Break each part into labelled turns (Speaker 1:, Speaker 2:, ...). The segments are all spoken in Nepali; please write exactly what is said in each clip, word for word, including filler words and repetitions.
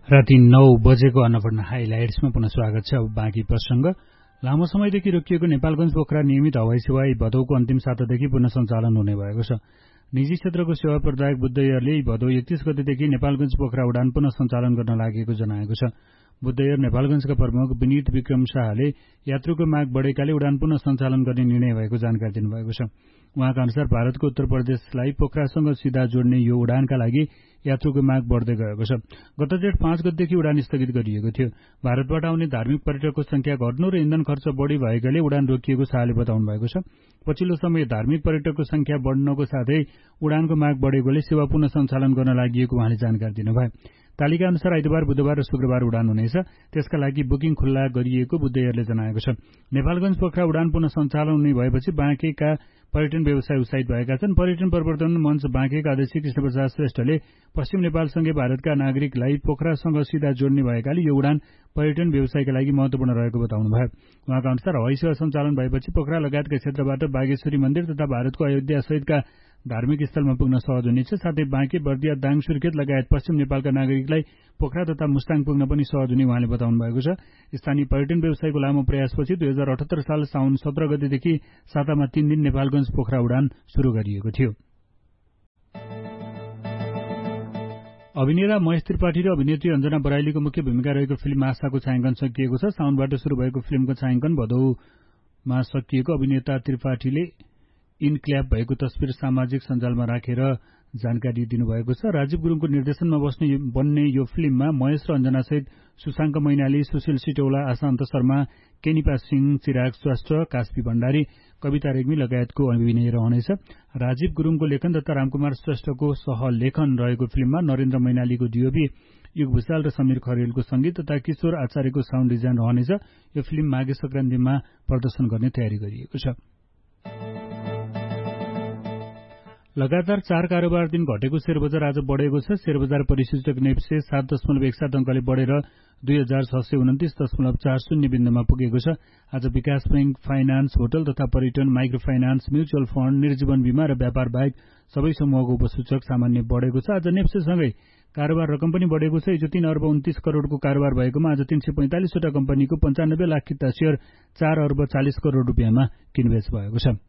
Speaker 1: राति नौ बजेको अन्नपूर्ण हाइलाइट्समा पुनः स्वागत छ। अब बाँकी प्रसंग। लामो समयदेखि रोकिएको नेपालगञ्ज पोखरा नियमित हवाई सेवा भदौको अन्तिम सातादेखि पुनः सञ्चालन हुने भएको छ। निजी क्षेत्रको सेवा प्रदायक बुद्ध एयरले भदौ एकतीस गतेदेखि नेपालगञ्ज पोखरा उडान पुनः सञ्चालन गर्न लागेको जनाएको छ। बुद्ध एयर नेपालगञ्जका प्रमुख विनित विक्रम शाहले यात्रुको माग बढेकाले उडान पुनः सञ्चालन गर्ने निर्णय भएको जानकारी दिनुभएको छ। उहाँका अनुसार भारतको उत्तर प्रदेशलाई पोखरासँग सीधा जोड्ने यो उडानका लागि यात्रुको माग बढ्दै गएको छ। गत जेठ पाँच गतेदेखि उडान स्थगित गरिएको थियो। भारतबाट आउने धार्मिक पर्यटकको संख्या घट्नु र इन्धन खर्च बढ़ी भएकाले उडान रोकिएको शाहले बताउनु भएको छ। पछिल्लो समय धार्मिक पर्यटकको संख्या बढ्नको साथै उडानको माग बढेकोले सेवा पुनः सञ्चालन गर्न लागि उहाँले जानकारी दिनुभयो। तालिका अनुसार आइतबार, बुधबार र शुक्रबार उडान हुनेछ। त्यसका लागि बुकिङ खुल्ला गरिएको बुद्ध एयरले जनाएको छ। नेपालगञ्ज पोखरा उडान पुनः सञ्चालन हुने भएपछि बाँकेका पर्यटन व्यवसाय उत्साहित भएका छन्। पर्यटन प्रवर्धन मञ्च बाँकेका अध्यक्ष कृष्णप्रसाद श्रेष्ठले पश्चिम नेपालसँगै भारतका नागरिकलाई पोखरासँग सीधा जोड्ने भएकाले यो उडान पर्यटन व्यवसायका लागि महत्वपूर्ण रहेको बताउनुभयो। उहाँका अनुसार हवाई सेवा सञ्चालन भएपछि पोखरा लगायतका क्षेत्रबाट बागेश्वरी मन्दिर तथा भारतको अयोध्या सहितका धार्मिक स्थलमा पुग्न सहज हुनेछ। साथै बाँके, बर्दिया, दाङ, सुर्खेत लगायत पश्चिम नेपालका नागरिकलाई पोखरा तथा मुस्ताङ पुग्न पनि सहज हुने उहाँले बताउनु भएको छ। स्थानीय पर्यटन व्यवसायको लामो प्रयासपछि दुई हजार अठहत्तर साल साउन सत्र गतेदेखि सातामा तीन दिन नेपालगञ्ज पोखरा उडान शुरू गरिएको थियो। अभिनेता महेश त्रिपाठी र अभिनेत्री अञ्जना बराइलीको मुख्य भूमिका रहेको फिल्म आशाको छायाङ्कन सकिएको छ। साउनबाट शुरू भएको फिल्मको छायाङ्कन भदौमा सकिएको अभिनेता त्रिपाठीले इनक्ल्याप भएको तस्विर सामाजिक सञ्जालमा राखेर जानकारी दिनुभएको छ। राजीव गुरुङको निर्देशनमा बस्ने बन्ने यो फिल्ममा महेश र अञ्जना सहित सुशाङ्क मैनाली, सुशील सिटौला, आशान्त शर्मा, केनिपा सिंह, चिराग श्रेष्ठ, कास्पी भण्डारी, कविता रेग्मी लगायतको अभिनय रहनेछ। राजीव गुरुङको लेखन तथा रामकुमार श्रेष्ठको सहलेखन रहेको फिल्ममा नरेन्द्र मैनालीको डिओपी, युग भूषाल र समीर खरेलको संगीत तथा किशोर आचार्यको साउन्ड डिजाइन रहनेछ। यो फिल्म माघे संक्रान्तिमा प्रदर्शन गर्ने तयारी गरिएको छ। लगातार चार कारोबार दिन घटेको शेयर बजार आज बढ़ेको छ। शेयर बजार परिसूचक नेप्से सात दशमलव एक सात अंकले बढ़ेर दुई हजार छ सय उन्तिस दशमलव चार शून्य बिन्दुमा पुगेको छ। आज विकास बैंक, फाइनान्स, होटल तथा पर्यटन, माइक्रो फाइनान्स, म्युचुअल फण्ड, निर्जीवन बीमा र व्यापार बाहेक सबै समूहको उपसूचक सामान्य बढ़ेको छ। आज नेप्सेसँगै कारोबार रकम पनि बढ़ेको छ। हिजो तीन अर्ब उन्तीस करोड़को कारोबार भएकोमा आज तीन सय पैंतालिसवटा कम्पनीको पञ्चानब्बे लाख किता शेयर चार अर्ब चालिस करोड़ रुपियाँमा किनबेच भएको छ।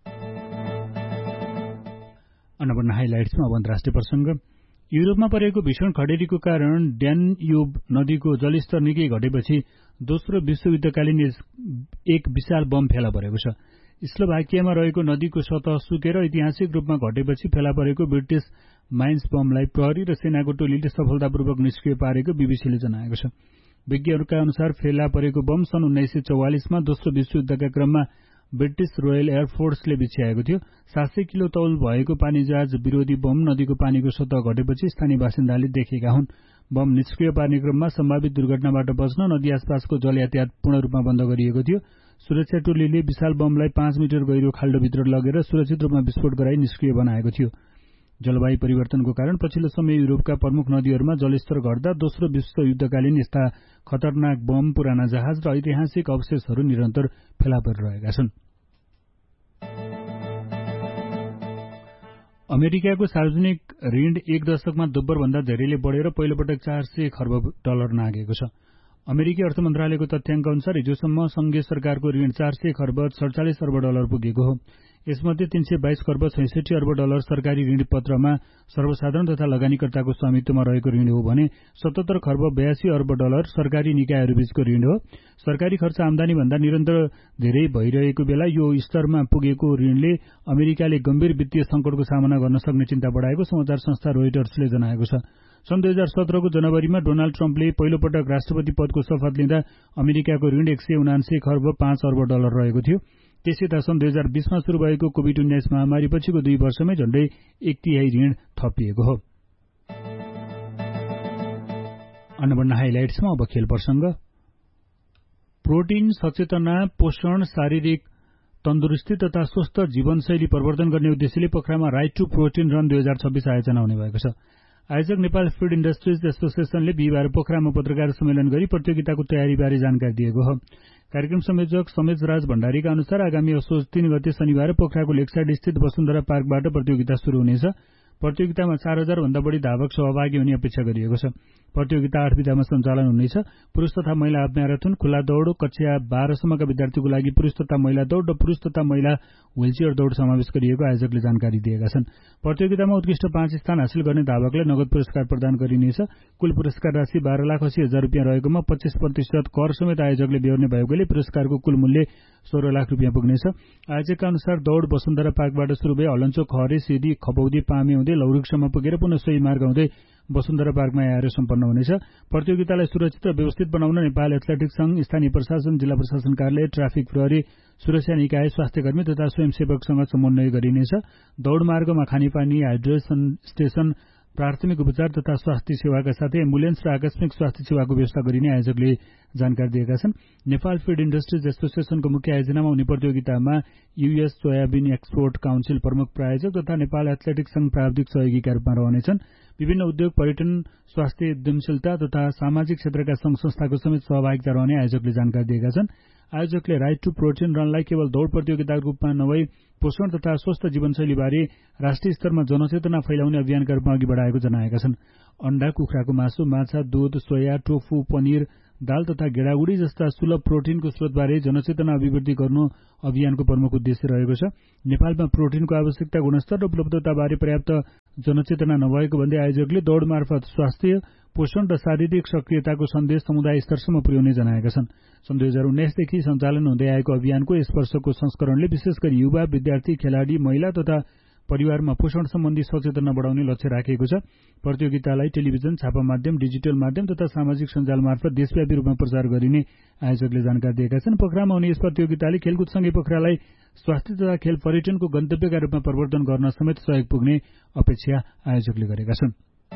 Speaker 1: अन्नपूर्ण हाइलाइट्समा अब अन्तर्राष्ट्रिय प्रसंग। युरोपमा परेको भीषण खडेरीको कारण ड्यान्युब नदीको जलस्तर निकै घटेपछि दोस्रो विश्वयुद्धकालीन एक विशाल बम फेला परेको छ। स्लोभाकियामा रहेको नदीको सतह सुकेर ऐतिहासिक रूपमा घटेपछि फेला परेको ब्रिटिश माइन्स बमलाई प्रहरी र सेनाको टोलीले सफलतापूर्वक निष्क्रिय पारेको बीबीसीले जनाएको छ। विज्ञहरूका अनुसार फेला परेको बम सन् उन्नाइस सय चौवालिसमा दोस्रो विश्वयुद्धका क्रममा ब्रिटिश रोयल एयरफोर्सले बिछ्याएको थियो। सात सय किलो तौल भएको पानीजहाज विरोधी बम नदीको पानीको सतह घटेपछि स्थानीय बासिन्दाले देखेका हुन्। बम निष्क्रिय पार्ने क्रममा सम्भावित दुर्घटनाबाट बच्न नदी आसपासको जल यातायात पूर्ण रूपमा बन्द गरिएको थियो। सुरक्षा टोलीले विशाल बमलाई पाँच मिटर गहिरो खाल्डोभित्र लगेर सुरक्षित रूपमा विस्फोट गराई निष्क्रिय बनाएको थियो। जलवायु परिवर्तनको कारण पछिल्लो समय युरोपका प्रमुख नदीहरूमा जलस्तर घट्दा दोस्रो विश्वयुद्धकालीन यस्ता खतरनाक बम, पुराना जहाज र ऐतिहासिक अवशेषहरू निरन्तर फेला परिरहेका छन्। अमेरिकाको सार्वजनिक ऋण एक दशकमा दोब्बर भन्दा धेरैले बढ़ेर पहिलोपटक चार सय खर्ब डलर नागेको छ। अमेरिकी अर्थ मन्त्रालयको तथ्याङ्क अनुसार हिजोसम्म संघीय सरकारको ऋण चार सय खर्ब सड़चालिस अर्ब डलर पुगेको हो। यसमध्ये तीन सय बाइस खर्ब छैसठी अर्ब डलर सरकारी ऋण पत्रमा सर्वसाधारण तथा लगानीकर्ताको स्वामित्वमा रहेको ऋण हो भने सतहत्तर खर्ब बयासी अर्ब डलर सरकारी निकायहरूबीचको ऋण हो। सरकारी खर्च आमदानी भन्दा निरन्तर धेरै भइरहेको बेला यो स्तरमा पुगेको ऋणले अमेरिकाले गम्भीर वित्तीय संकटको सामना गर्न सक्ने चिन्ता बढाएको समाचार संस्था रोइटर्सले जनाएको छ। सन् दुई हजार सत्रको जनवरीमा डोनाल्ड ट्रम्पले पहिलोपटक राष्ट्रपति पदको शपथ लिँदा अमेरिकाको ऋण एक सय उनासी खर्ब पाँच अर्ब डलर रहेको थियो। त्यसैता सन् दुई हजार बीसमा शुरू भएको कोभिड उन्नाइस महामारी पछिको दुई वर्षमै झण्डै एक तिहाई ऋण थपिएको हो। अन्नपूर्ण हाइलाइट्समा अब खेल प्रसंग। प्रोटिन सचेतना, पोषण, शारीरिक तन्दुरुस्ती तथा स्वस्थ जीवनशैली प्रवर्धन गर्ने उद्देश्यले पोखरामा राइट टु प्रोटिन रन दुई हजार छब्बीस आयोजना हुने भएको छ। आयोजक नेपाल फीड इण्डस्ट्रिज एसोसिएसनले बिहिबार पोखरामा पत्रकार सम्मेलन गरी प्रतियोगिताको तयारीबारे जानकारी दिएको हो। कार्यक्रम संयोजक समेज राज भण्डारीका अनुसार आगामी असोज तीन गते शनिबार पोखराको लेकसाइड स्थित वसुन्धरा पार्कबाट प्रतियोगिता शुरू हुनेछ। प्रतियोगितामा चार हजार भन्दा बढ़ी धावक सहभागी हुने अपेक्षा गरिएको छ। प्रतियोगिता आठ विधामा सञ्चालन हुनेछ। पुरुष तथा महिला हाफ म्याराथन, खुल्ला दौड, कक्षा बाह्रसम्मका विद्यार्थीको लागि पुरुष तथा महिला दौड र पुरुष तथा महिला व्हीलचेयर दौड समावेश गरिएको आयोजकले जानकारी दिएका छन्। प्रतियोगितामा उत्कृष्ट पाँच स्थान हासिल गर्ने धावकलाई नगद पुरस्कार प्रदान गरिनेछ। कुल पुरस्कार राशि बाह्र लाख अस्सी हजार रुपियाँ रहेकोमा पच्चीस प्रतिशत कर समेत आयोजकले बेहोर्ने भएकोले पुरस्कारको कुल मूल्य सोह्र लाख रुपियाँ पुग्नेछ। आयोजकका अनुसार दौड वसुन्धरा पार्कबाट शुरू भए हलन्चोक, खहरे, सिधी, खपौदी, पामे हुँदै लौरुकसम्म पुगेर पुनः सोही मार्ग हुँदै वसुन्धरा पार्कमा आएर सम्पन्न हुनेछ। प्रतियोगितालाई सुरक्षित र व्यवस्थित बनाउन नेपाल एथलेटिक्स संघ, स्थानीय प्रशासन, जिल्ला प्रशासन कार्यालय, ट्राफिक प्रहरी, सुरक्षा निकाय, स्वास्थ्यकर्मी तथा स्वयंसेवकसँग समन्वय गरिनेछ। दौड मार्गमा खानेपानी, हाइड्रेसन स्टेशन, प्राथमिक उपचार तथा स्वास्थ्य सेवाका साथै एम्बुलेन्स र आकस्मिक स्वास्थ्य सेवाको व्यवस्था गरिने आयोजकले जानकारी दिएका छन्। नेपाल फिड इन्डस्ट्रिज एसोसिएसनको मुख्य आयोजनामा हुने प्रतियोगितामा युएस सोयाबिन एक्सपोर्ट काउन्सिल प्रमुख प्रायोजक तथा नेपाल एथलेटिक्स संघ प्राविधिक सहयोगीका रूपमा रहनेछन्। विभिन्न उद्योग, पर्यटन, स्वास्थ्य, उद्यमशीलता तथा सामाजिक क्षेत्रका संघ संस्थाको समेत सहभागिता रहने आयोजकले जानकारी दिएका छन्। आयोजकले राइट टु प्रोटिन रनलाई केवल दौड प्रतियोगिताको रूपमा नभई पोषण तथा स्वस्थ जीवनशैलीबारे राष्ट्रिय स्तरमा जनचेतना फैलाउने अभियानका रूपमा अघि बढाएको जनाएका छन्। अण्डा, कुखुराको मासु, माछा, दूध, सोया, टोफु, पनिर, दाल तथा गेडागुडी जस्ता सुलभ प्रोटिनको स्रोतबारे जनचेतना अभिवृद्धि गर्नु अभियानको प्रमुख उद्देश्य रहेको छ। नेपालमा प्रोटिनको आवश्यकता, गुणस्तर र उपलब्धताबारे पर्याप्त जनचेतना नभएको भन्दै आयोजकले दौड मार्फत स्वास्थ्य, पोषण र शारीरिक सक्रियताको सन्देश समुदाय स्तरसम्म पुर्याउने जनाएका छन्। सन् दुई हजार उन्नाइसदेखि सञ्चालन हुँदै आएको अभियानको यस वर्षको संस्करणले विशेष गरी युवा, विद्यार्थी, खेलाडी, महिला तथा परिवारमा पोषण सम्बन्धी सचेतना बढाउने लक्ष्य राखिएको छ। प्रतियोगितालाई टेलिभिजन, छापा माध्यम, डिजिटल माध्यम तथा सामाजिक सञ्जाल मार्फत देशव्यापी रूपमा प्रचार गरिने आयोजकले जानकारी दिएका छन्। पोखरामा हुने यस प्रतियोगिताले खेलकुदसँगै पोखरालाई स्वास्थ्य तथा खेल पर्यटनको गन्तव्यका रूपमा परिवर्तन गर्न समेत सहयोग पुग्ने अपेक्षा आयोजकले गरेका छन्।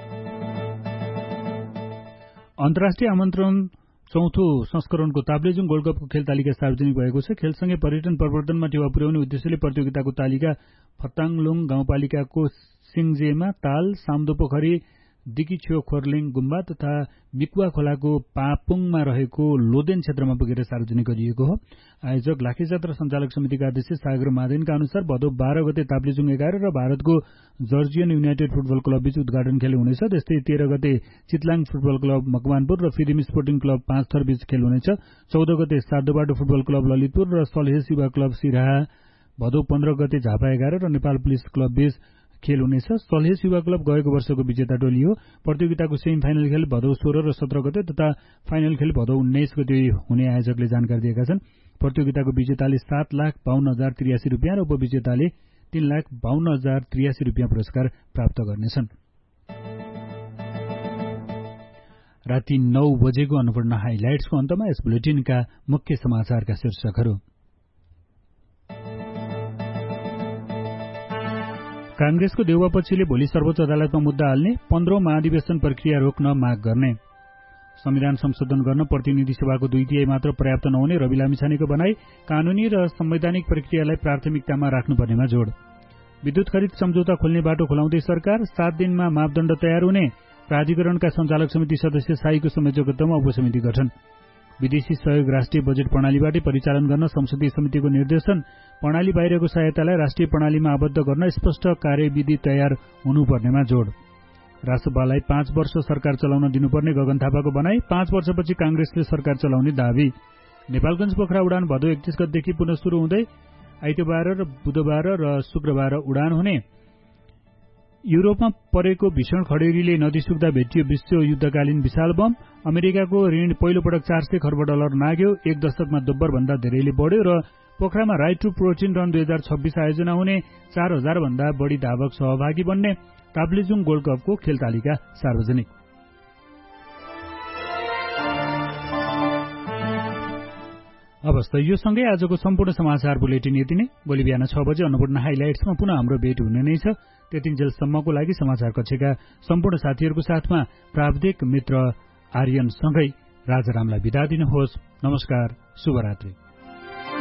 Speaker 1: अन्तर्राष्ट्रिय आमन्त्रण चौथो संस्करणको ताप्लेजुङ गोल्ड कपको खेल तालिका सार्वजनिक भएको छ। खेलसँगै पर्यटन प्रवर्धनमा टेवा पुर्याउने उद्देश्यले प्रतियोगिताको तालिका फताङलोङ गाउँपालिकाको सिङजेमा ताल, साम्दो पोखरी, दिकिछ्यो खोर्लिङ गुम्बा तथा मिकुवा खोलाको पापुङमा रहेको लोदेन क्षेत्रमा पुगेर सार्वजनिक गरिएको हो। आयोजक लाखेजात्रा सञ्चालक समितिका अध्यक्ष सागर मादेनका अनुसार भदौ बाह्र गते ताप्लेजुङ एघार र भारतको जर्जियन युनाइटेड फुटबल क्लब बीच उद्घाटन खेल हुनेछ। त्यस्तै तेह्र गते चितलाङ फुटबल क्लब मकवानपुर र फिदिम स्पोर्टिङ क्लब पाँच थर बीच खेल हुनेछ। चौध गते सातोबाटो फुटबल क्लब ललितपुर र सलहेस युवा क्लब सिराहा, भदौ पन्ध्र गते झापा एघार र नेपाल पुलिस क्लब बीच खेल हुनेछ। सलहेस युवा क्लब गएको वर्षको विजेता टोली हो। प्रतियोगिताको सेमी फाइनल खेल भदौ सोह्र र सत्र गते तथा फाइनल खेल भदौ उन्नाइस गते हुने आयोजकले जानकारी दिएका छन्। प्रतियोगिताको विजेताले सात लाख बाहन्न हजार त्रियासी रुपियाँ र उपविजेताले तीन लाख बाहन्न हजार त्रियासी रुपियाँ पुरस्कार प्राप्त गर्नेछन्। राति नौ बजेको अन्नपूर्ण हाइलाइट्सको अन्तमा यस बुलेटिनका मुख्य समाचारका शीर्षकहरू। कांग्रेसको देउवापक्षीले भोलि सर्वोच्च अदालतमा मुद्दा हाल्ने, पन्ध्रौं महाधिवेशन प्रक्रिया रोक्न माग गर्ने, संविधान संशोधन गर्न प्रतिनिधि सभाको दुई तिहाई मात्र पर्याप्त नहुने रवि लामिछानेको भनाई, कानूनी र संवैधानिक प्रक्रियालाई प्राथमिकतामा राख्नुपर्नेमा जोड, विद्युत खरिद सम्झौता खोल्ने बाटो खुलाउँदै सरकार, सात दिनमा मापदण्ड तयार हुने, प्राधिकरणका सञ्चालक समिति सदस्य शाहीको संयोजकत्वमा उपसमिति गठन, विदेशी सहयोग राष्ट्रिय बजेट प्रणालीबाटै परिचालन गर्न संसदीय समितिको निर्देशन, प्रणाली बाहिरको सहायतालाई राष्ट्रिय प्रणालीमा आबद्ध गर्न स्पष्ट कार्यविधि तयार हुनुपर्नेमा जोड, राष्ट्रपाललाई पाँच वर्ष सरकार चलाउन दिनुपर्ने गगन थापाको भनाई, पाँच वर्षपछि कांग्रेसले सरकार चलाउने दावी, नेपालगञ्ज पोखरा उडान भदौ एकतीस गतेदेखि पुनः शुरू हुँदै आइतबार र बुधबार र शुक्रबार उडान हुने, युरोपमा परेको भीषण खडेरीले नदी सुक्दा भेटियो विश्व युद्धकालीन विशाल बम, अमेरिकाको ऋण पहिलो पटक चार सय खर्ब डलर नाग्यो, एक दशकमा दोब्बर भन्दा धेरैले बढ्यो र पोखरामा राइट टु प्रोटिन रन दुई हजार छब्बीस आयोजना हुने, चार हजार भन्दा बढ़ी धावक सहभागी बन्ने, ताप्लेजुङ गोल्ड कपको खेल तालिका सार्वजनिक। अवस्था यो सँगै आजको सम्पूर्ण समाचार बुलेटिन यति नै। भोलि बिहान छ बजे अन्नपूर्ण हाइलाइट्समा पुनः हाम्रो भेट हुने नै छ। त्यतिन्जेलसम्मको लागि समाचार कक्षका सम्पूर्ण साथीहरूको साथमा प्राविधिक मित्र आर्यनसँगै राजारामलाई बिदा दिनुहोस्। नमस्कार, शुभरात्रि।